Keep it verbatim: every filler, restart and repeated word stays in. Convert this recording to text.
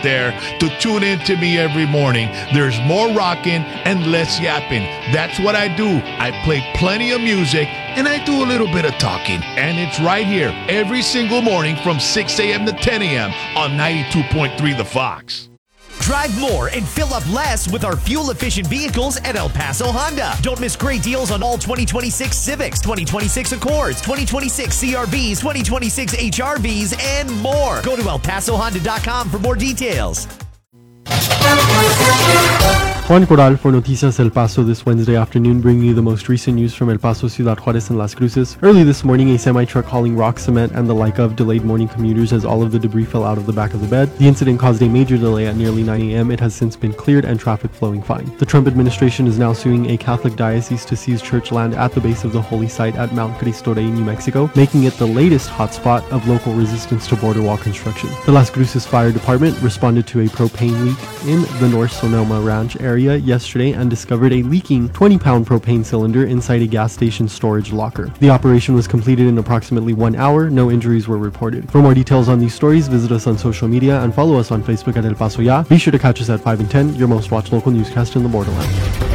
there to tune in to me every morning. There's more rocking and less yapping. That's what I do. I play plenty of music and I do a little bit of talking. And it's right here every single morning from six a.m. to ten a.m. on ninety-two point three The Fox. Drive more and fill up less with our fuel-efficient vehicles at El Paso Honda. Don't miss great deals on all twenty twenty-six Civics, twenty twenty-six Accords, twenty twenty-six C R Vs, twenty twenty-six H R Vs, and more. Go to el paso honda dot com for more details. Juan Corral for Noticias El Paso this Wednesday afternoon, bringing you the most recent news from El Paso, Ciudad Juarez, and Las Cruces. Early this morning, a semi-truck hauling rock, cement, and the like of delayed morning commuters as all of the debris fell out of the back of the bed. The incident caused a major delay at nearly nine a.m. It has since been cleared and traffic flowing fine. The Trump administration is now suing a Catholic diocese to seize church land at the base of the holy site at Mount Cristo Rey, New Mexico, making it the latest hotspot of local resistance to border wall construction. The Las Cruces Fire Department responded to a propane leak in the North Sonoma Ranch area yesterday and discovered a leaking twenty pound propane cylinder inside a gas station storage locker. The operation was completed in approximately one hour. No injuries were reported. For more details on these stories, visit us on social media and follow us on Facebook at El Paso Ya. Be sure to catch us at five and ten, your most watched local newscast in the borderland.